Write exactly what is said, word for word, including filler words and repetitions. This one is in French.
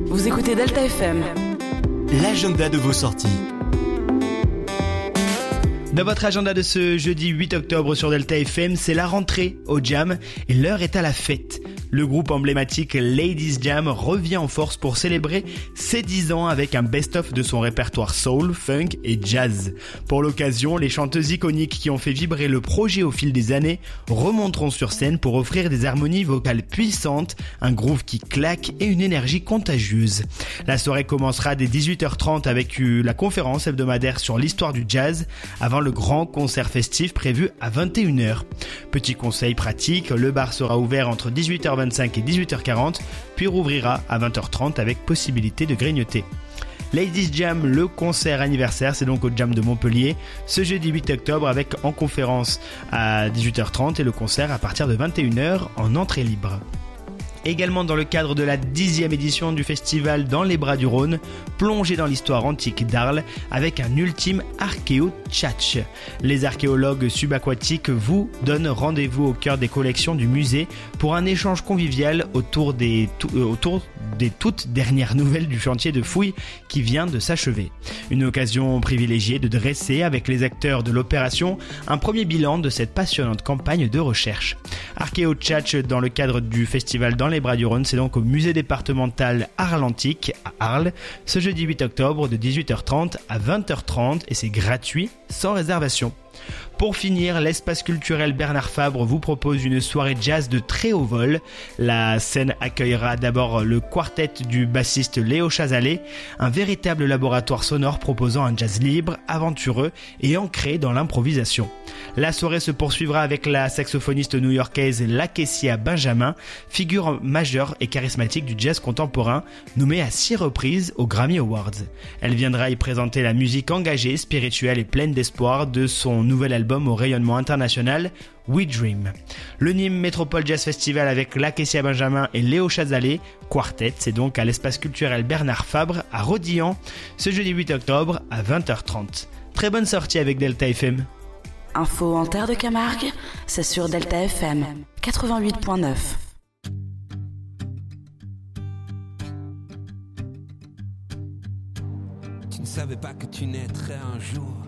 Vous écoutez Delta F M. L'agenda de vos sorties. Dans votre agenda de ce jeudi huit octobre sur Delta F M, c'est la rentrée au Jam et l'heure est à la fête. Le groupe emblématique Ladies Jam revient en force pour célébrer ses dix ans avec un best-of de son répertoire soul, funk et jazz. Pour l'occasion, les chanteuses iconiques qui ont fait vibrer le projet au fil des années remonteront sur scène pour offrir des harmonies vocales puissantes, un groove qui claque et une énergie contagieuse. La soirée commencera dès dix-huit heures trente avec la conférence hebdomadaire sur l'histoire du jazz avant le grand concert festif prévu à vingt et une heures. Petit conseil pratique, le bar sera ouvert entre dix-huit heures vingt-cinq et dix-huit heures quarante, puis rouvrira à vingt heures trente avec possibilité de grignoter. Ladies Jam, le concert anniversaire, c'est donc au Jam de Montpellier, ce jeudi huit octobre avec en conférence à dix-huit heures trente et le concert à partir de vingt et une heures en entrée libre. Également dans le cadre de la dixième édition du festival Dans les bras du Rhône, plongé dans l'histoire antique d'Arles avec un ultime archéo-tchatch. Les archéologues subaquatiques vous donnent rendez-vous au cœur des collections du musée pour un échange convivial autour des, tout, euh, autour des toutes dernières nouvelles du chantier de fouilles qui vient de s'achever. Une occasion privilégiée de dresser avec les acteurs de l'opération un premier bilan de cette passionnante campagne de recherche. Archéo-tchatch dans le cadre du festival Dans les bras du Rhône, c'est donc au musée départemental Arles-Antique à Arles, ce jeudi huit octobre de dix-huit heures trente à vingt heures trente et c'est gratuit sans réservation. Pour finir, l'espace culturel Bernard Fabre vous propose une soirée jazz de très haut vol. La scène accueillera d'abord le quartet du bassiste Léo Chazalet, un véritable laboratoire sonore proposant un jazz libre, aventureux et ancré dans l'improvisation. La soirée se poursuivra avec la saxophoniste new-yorkaise Lakecia Benjamin, figure majeure et charismatique du jazz contemporain, nommée à six reprises aux Grammy Awards. Elle viendra y présenter la musique engagée, spirituelle et pleine d'espoir de son nouvel album au rayonnement international, We Dream. Le Nîmes Métropole Jazz Festival avec Lakecia Benjamin et Léo Chazalet, quartet, c'est donc à l'espace culturel Bernard Fabre à Rodilhan, ce jeudi huit octobre à vingt heures trente. Très bonne sortie avec Delta F M. Info en terre de Camargue, c'est sur Delta F M quatre-vingt-huit virgule neuf. Tu ne savais pas que tu naîtrais un jour.